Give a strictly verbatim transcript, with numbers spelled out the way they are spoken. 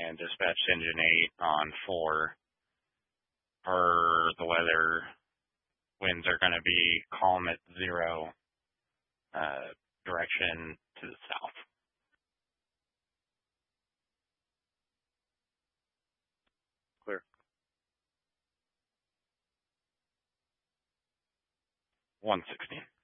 and dispatched engine eight on four. For the weather, winds are going to be calm at zero, uh, direction to the south. Clear. one sixteen.